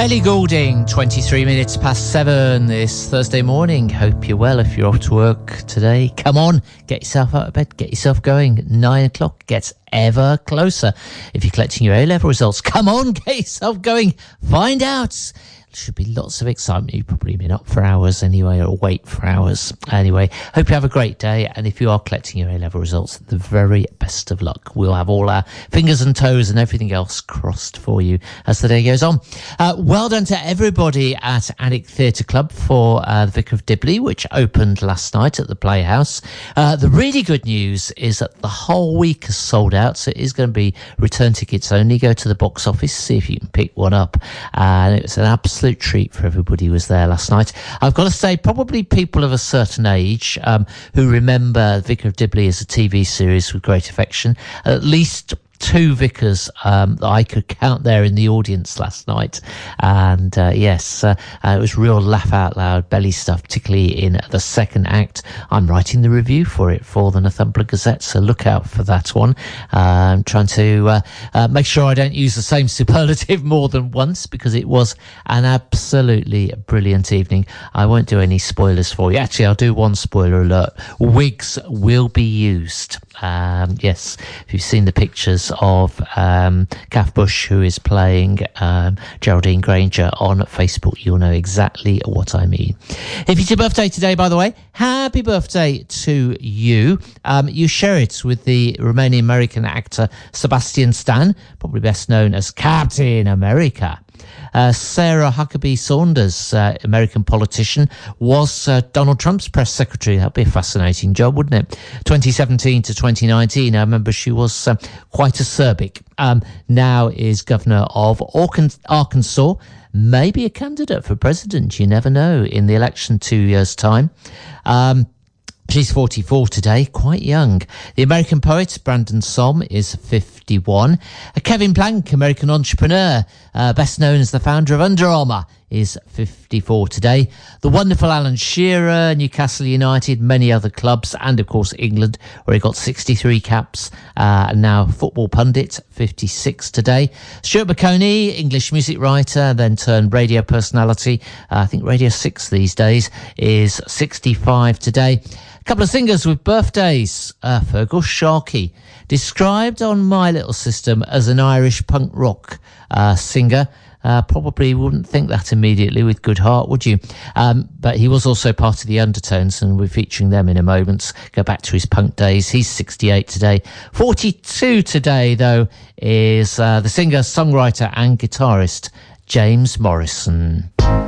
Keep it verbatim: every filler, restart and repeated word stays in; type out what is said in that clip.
Ellie Goulding, twenty-three minutes past seven this Thursday morning. Hope you're well. If you're off to work today, come on, get yourself out of bed, get yourself going. Nine o'clock gets ever closer. If you're collecting your A-level results, come on, get yourself going. Find out. Should be lots of excitement. You've probably been up for hours anyway, or wait for hours. Anyway, hope you have a great day. And if you are collecting your A-level results, the very best of luck. We'll have all our fingers and toes and everything else crossed for you as the day goes on. Uh, well done to everybody at Alnwick Theatre Club for uh, the Vicar of Dibley, which opened last night at the Playhouse. Uh, the really good news is that the whole week is sold out, so it is going to be return tickets only. Go to the box office, see if you can pick one up. And it was an absolute treat for everybody who was there last night. I've got to say, probably people of a certain age um, who remember Vicar of Dibley as a T V series with great affection. At least two vicars um, that I could count there in the audience last night. And uh, yes, uh, uh, it was real laugh out loud belly stuff, particularly in the second act. I'm writing the review for it for the Northumberland Gazette, so look out for that one. Uh, I'm trying to uh, uh, make sure I don't use the same superlative more than once, because it was an absolutely brilliant evening. I won't do any spoilers for you. Actually, I'll do one spoiler alert. Wigs will be used. Um, yes, if you've seen the pictures of um, Kath Bush, who is playing um, Geraldine Granger on Facebook, you'll know exactly what I mean. If it's your birthday today, by the way, happy birthday to you. Um, you share it with the Romanian-American actor Sebastian Stan, probably best known as Captain America. Uh, Sarah Huckabee Sanders, uh, American politician, was uh, Donald Trump's press secretary. That'd be a fascinating job, wouldn't it? twenty seventeen to twenty nineteen, I remember she was uh, quite acerbic. Um, now is governor of Arkansas, maybe a candidate for president. You never know in the election two years' time. Um, She's forty-four today, quite young. The American poet Brandon Somm is fifty-one. Uh, Kevin Plank, American entrepreneur, uh, best known as the founder of Under Armour, is fifty-four today. The wonderful Alan Shearer, Newcastle United, many other clubs, and of course England, where he got sixty-three caps, uh, and now football pundit, fifty-six today. Stuart McConey, English music writer, then turned radio personality, uh, I think Radio six these days, is sixty-five today. A couple of singers with birthdays. Uh, Fergal Sharkey, described on My Little System as an Irish punk rock uh, singer. Uh, probably wouldn't think that immediately with Good Heart, would you? Um, but he was also part of the Undertones, and we're featuring them in a moment. Go back to his punk days. He's sixty-eight today. forty-two today, though, is uh, the singer, songwriter and guitarist James Morrison.